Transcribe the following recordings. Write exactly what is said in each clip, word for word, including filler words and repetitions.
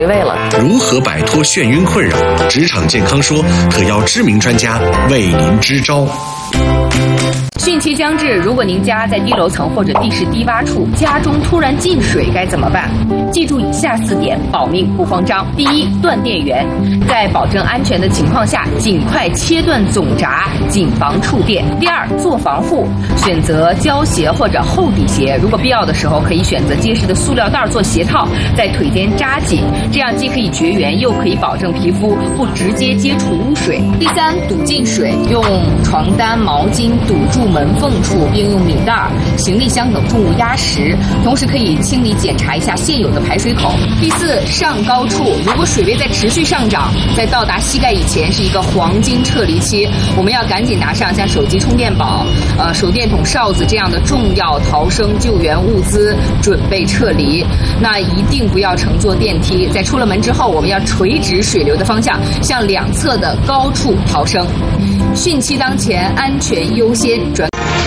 位了。 如何摆脱眩晕困扰？职场健康说特邀知名专家为您支招。 汛期将至，如果您家在低楼层或者地势低洼处，家中突然进水该怎么办？记住以下四点，保命不慌张。第一，断电源，在保证安全的情况下，尽快切断总闸，谨防触电。第二，做防护，选择胶鞋或者厚底鞋，如果必要的时候，可以选择结实的塑料袋做鞋套，在腿间扎紧，这样既可以绝缘，又可以保证皮肤不直接接触污水。第三，堵进水，用床单、毛巾堵住门缝处，并用米袋、行李箱等重物压实，同时可以清理检查一下现有的排水口。第四，上高处，如果水位在持续上涨，在到达膝盖以前是一个黄金撤离期，我们要赶紧拿上像手机充电宝、呃手电筒、哨子这样的重要逃生救援物资，准备撤离。那一定不要乘坐电梯，在出了门之后，我们要垂直水流的方向，向两侧的高处逃生。汛期当前，安全优先。转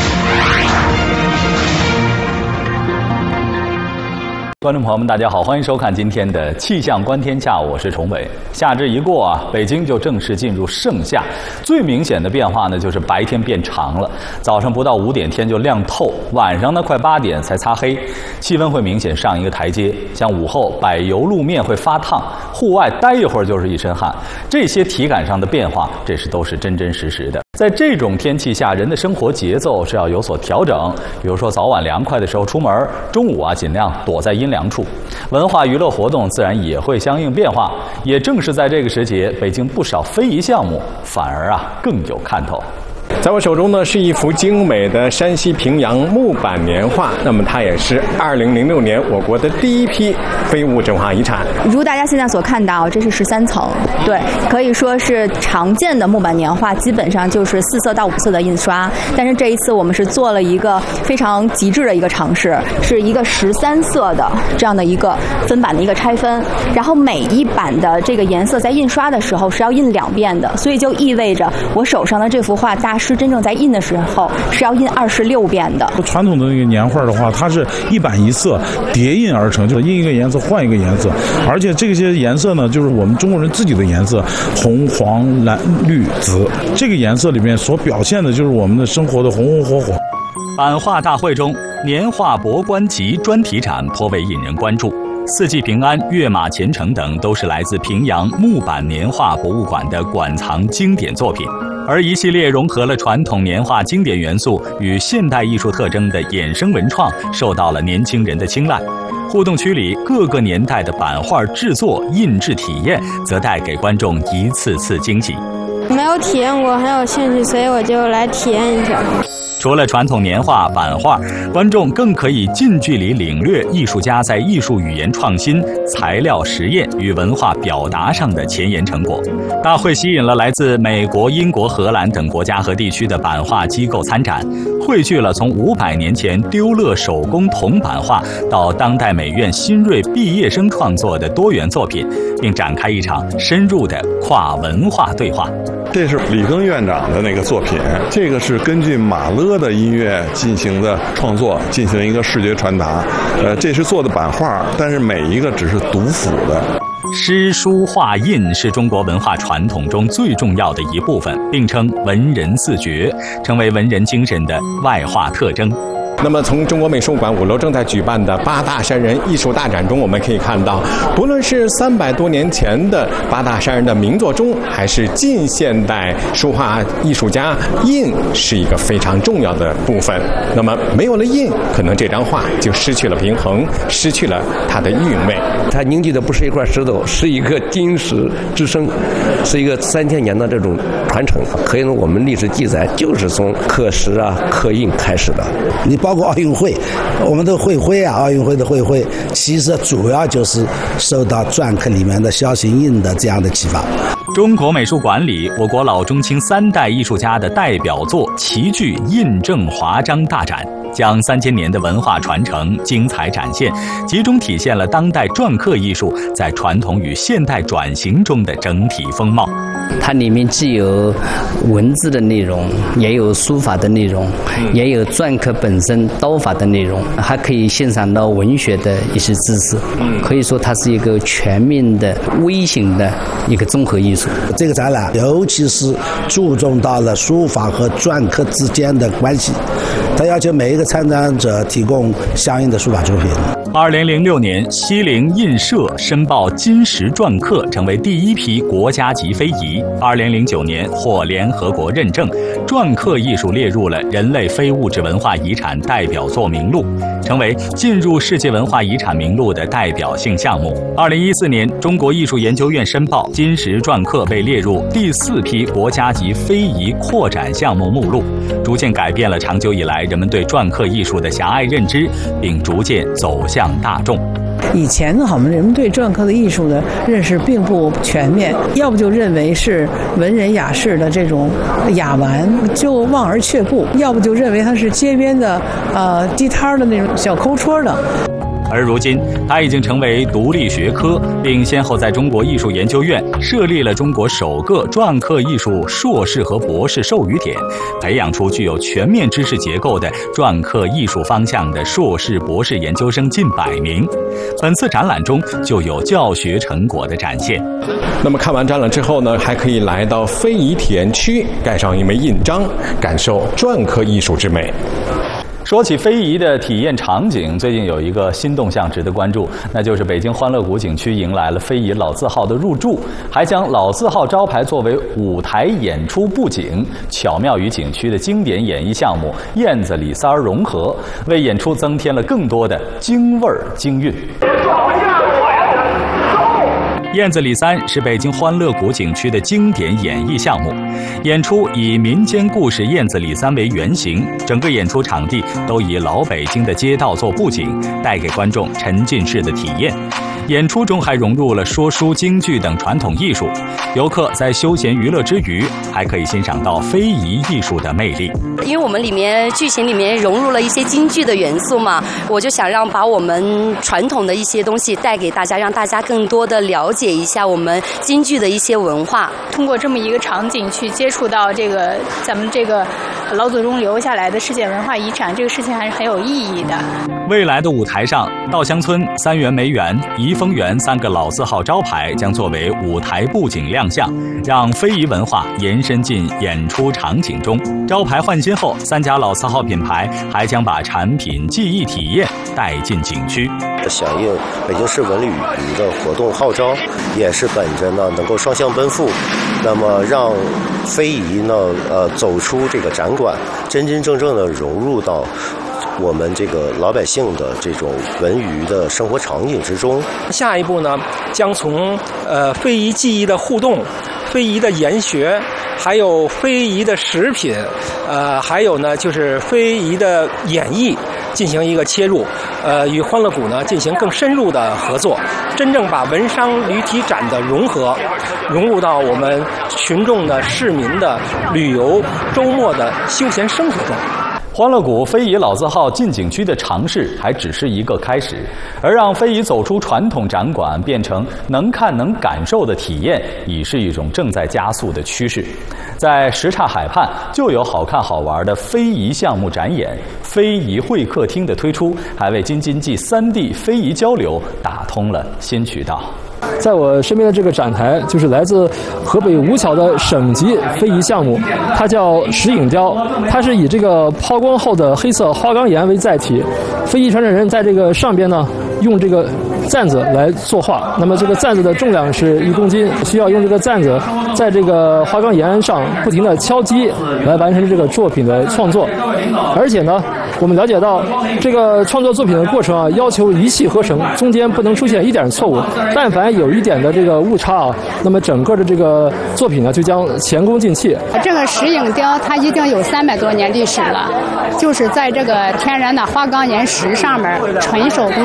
观众朋友们，大家好，欢迎收看今天的气象观天下，我是崇伟。夏至一过啊，北京就正式进入盛夏。最明显的变化呢，就是白天变长了，早上不到五点天就亮透，晚上呢快八点才擦黑，气温会明显上一个台阶。像午后柏油路面会发烫，户外待一会儿就是一身汗，这些体感上的变化，这是都是真真实实的。在这种天气下，人的生活节奏是要有所调整。比如说早晚凉快的时候出门，中午啊尽量躲在阴凉处。文化娱乐活动自然也会相应变化。也正是在这个时节，北京不少非遗项目反而啊更有看头。 在我手中呢是一幅精美的山西平阳木板年画，那么它也是二零零六年我国的第一批非物质文化遗产。 如大家现在所看到，这是十三层，对，可以说是常见的木板年画基本上就是四色到五色的印刷，但是这一次我们是做了一个非常极致的一个尝试，是一个十三色的这样的一个分版的一个拆分，然后每一版的这个颜色在印刷的时候是要印两遍的，所以就意味着我手上的这幅画大师真正在印的时候是要印二十六遍的。 传统的那个年画的话，它是一版一色叠印而成，就是印一个颜色换一个颜色，而且这些颜色呢，就是我们中国人自己的颜色，红、黄、蓝、绿、紫，这个颜色里面所表现的就是我们的生活的红红火火。 版画大会中，年画博观集专题展颇为引人关注。四季平安、跃马前程等都是来自平阳木板年画博物馆的馆藏经典作品，而一系列融合了传统年画经典元素与现代艺术特征的衍生文创受到了年轻人的青睐。互动区里各个年代的版画制作、印制体验，则带给观众一次次惊喜。 没有体验过，很有兴趣，所以我就来体验一下。 除了传统年画、版画，观众更可以近距离领略艺术家在艺术语言创新、材料实验与文化表达上的前沿成果。大会吸引了来自美国、英国、荷兰等国家和地区的版画机构参展，汇聚了从五百年前丢勒手工铜版画到当代美院新锐毕业生创作的多元作品，并展开一场深入的跨文化对话。 这是李庚院长的那个作品，这个是根据马勒的音乐进行的创作，进行一个视觉传达。呃，这是做的版画，但是每一个只是独幅的。 诗书画印是中国文化传统中最重要的一部分，并称文人四绝，成为文人精神的外化特征。 那么从中国美术馆五楼正在举办的八大山人艺术大展中，我们可以看到，不论是三百多年前的八大山人的名作中，还是近现代书画艺术家，印是一个非常重要的部分。那么没有了印，可能这张画就失去了平衡，失去了它的韵味。 它凝聚的不是一块石头，是一个金石之声，是一个三千年的这种传承。可以说我们历史记载就是从刻石啊、刻印开始的。 你包括奥运会，我们的会徽啊，奥运会的会徽，其实主要就是受到篆刻里面的業形印的这样的启发。 中国美术馆里，我国老中青三代艺术家的代表作齐聚印证华章大展，将三千年的文化传承精彩展现，集中体现了当代篆刻艺术在传统与现代转型中的整体风貌。 它里面既有文字的内容，也有书法的内容，也有篆刻本身刀法的内容，还可以欣赏到文学的一些知识。可以说它是一个全面的微型的一个综合艺术。 这个展览尤其是注重到了书法和篆刻之间的关系，它要求每一个参展者提供相应的书法作品。 二零零六年，西泠印社申报金石篆刻成为第一批国家级非遗。二零零九年获联合国认证，篆刻艺术列入了人类非物质文化遗产代表作名录，成为进入世界文化遗产名录的代表性项目。二零一四年，中国艺术研究院申报金石篆刻被列入第四批国家级非遗扩展项目目录，逐渐改变了长久以来人们对篆刻艺术的狭隘认知，并逐渐走向大众。 以前呢，我们人们对篆刻的艺术的认识并不全面，要不就认为是文人雅士的这种雅玩，就望而却步；要不就认为它是街边的呃地摊的那种小抠戳的。 而如今，它已经成为独立学科，并先后在中国艺术研究院设立了中国首个篆刻艺术硕士和博士授予点，培养出具有全面知识结构的篆刻艺术方向的硕士、博士研究生近百名。本次展览中就有教学成果的展现。 那么看完展览之后呢，还可以来到非遗体验区，盖上一枚印章，感受篆刻艺术之美。 说起非遗的体验场景，最近有一个新动向值得关注，那就是北京欢乐谷景区迎来了非遗老字号的入驻，还将老字号招牌作为舞台演出布景，巧妙与景区的经典演艺项目燕子李三儿融合，为演出增添了更多的京味儿京韵。燕子李三是北京欢乐谷景区的经典演艺项目，演出以民间故事燕子李三为原型，整个演出场地都以老北京的街道做布景，带给观众沉浸式的体验。演出中还融入了说书、京剧等传统艺术，游客在休闲娱乐之余，还可以欣赏到非遗艺术的魅力。 因为我们里面剧情里面融入了一些京剧的元素嘛，我就想让把我们传统的一些东西带给大家，让大家更多的了解一下我们京剧的一些文化。 通过这么一个场景去接触到这个咱们这个老祖宗留下来的世界文化遗产，这个事情还是很有意义的。 未来的舞台上，稻香村、三元梅园、怡丰园三个老字号招牌将作为舞台布景亮相，让非遗文化延伸进演出场景中。招牌换新后，三家老字号品牌还将把产品技艺体验带进景区。 响应北京市文旅局的活动号召，也是本着呢能够双向奔赴，那么让非遗呢呃走出这个展馆，真真正正的融入到我们这个老百姓的这种文娱的生活场景之中。 下一步呢，将从呃非遗技艺的互动、非遗的研学，还有非遗的食品，呃，还有呢就是非遗的演绎进行一个切入，呃，与欢乐谷呢进行更深入的合作，真正把文商旅体展的融合融入到我们群众的、市民的旅游周末的休闲生活中。 欢乐谷非遗老字号进景区的尝试还只是一个开始，而让非遗走出传统展馆变成能看能感受的体验，已是一种正在加速的趋势。在什刹海畔就有好看好玩的非遗项目展演，非遗会客厅的推出还为京津冀三地非遗交流打通了新渠道。 在我身边的这个展台就是来自河北吴桥的省级非遗项目，它叫石影雕，它是以这个抛光后的黑色花岗岩为载体，非遗传承人在这个上边呢用这个簪子来作画，那么这个簪子的重量是一公斤，需要用这个簪子在这个花岗岩上不停地敲击来完成这个作品的创作。而且呢，我们了解到这个创作作品的过程啊，要求一气呵成，中间不能出现一点错误，但凡有一点的这个误差啊，那么整个的这个作品呢就将前功尽弃。 这个石影雕它已经有三百多年历史了，就是在这个天然的花岗岩石上面纯手工雕刻。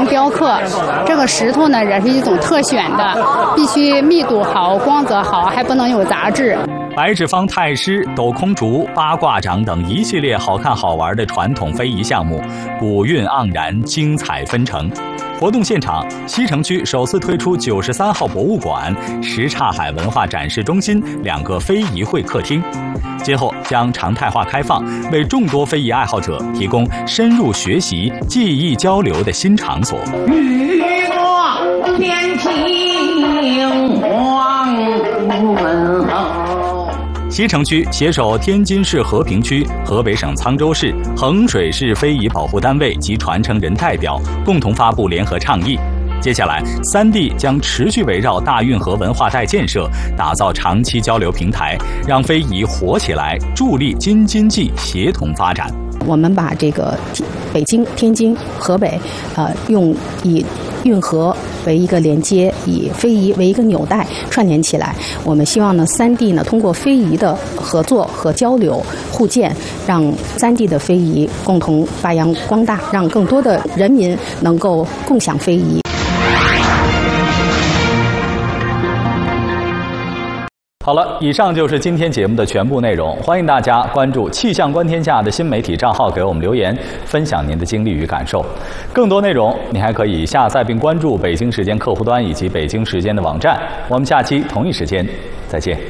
色。这个石头呢也是一种特选的，必须密度好、光泽好，还不能有杂质。 白纸坊太师、斗空竹、八卦掌等一系列好看好玩的传统非遗项目，古韵盎然，精彩纷呈。活动现场，西城区首次推出九十三号博物馆、什刹海文化展示中心两个非遗会客厅，今后将常态化开放，为众多非遗爱好者提供深入学习、技艺交流的新场所。 雨过天晴黄昏后。 西城区携手天津市和平区、河北省沧州市、衡水市非遗保护单位及传承人代表共同发布联合倡议。接下来，三地将持续围绕大运河文化带建设，打造长期交流平台，让非遗活起来，助力京津冀协同发展。 我们把这个北京、天津、河北，呃，用以运河为一个连接，以非遗为一个纽带串联起来。我们希望呢，三地呢通过非遗的合作和交流互鉴，让三地的非遗共同发扬光大，让更多的人民能够共享非遗。 好了，以上就是今天节目的全部内容。欢迎大家关注气象观天下的新媒体账号，给我们留言，分享您的经历与感受。更多内容，你还可以下载并关注北京时间客户端以及北京时间的网站。我们下期同一时间再见。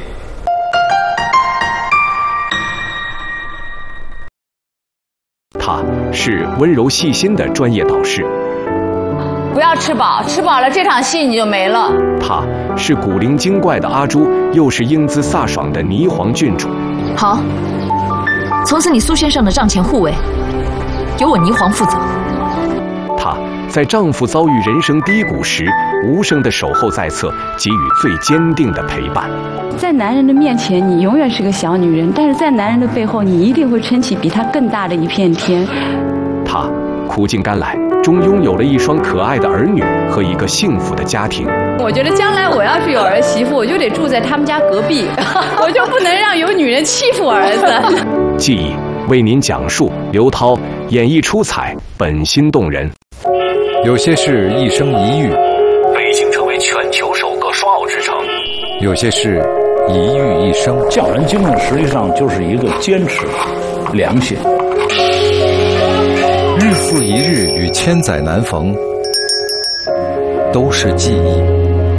他是温柔细心的专业导师。 不要吃饱，吃饱了这场戏你就没了。 他是古灵精怪的阿朱，又是英姿飒爽的霓凰郡主。 好，从此你苏先生的账前护卫由我霓凰负责。 她在丈夫遭遇人生低谷时，无声的守候在侧，给予最坚定的陪伴。 在男人的面前，你永远是个小女人，但是在男人的背后，你一定会撑起比他更大的一片天。 她苦尽甘来，终拥有了一双可爱的儿女和一个幸福的家庭。 我觉得将来我要是有儿媳妇，我就得住在他们家隔壁，我就不能让有女人欺负儿子。 记忆为您讲述，刘涛演绎出彩，本心动人。 有些事一生一遇， 北京成为全球首个双奥之城。 有些事一遇一生， 匠人精神实际上就是一个坚持、良心。 日复一日与千载难逢，都是记忆。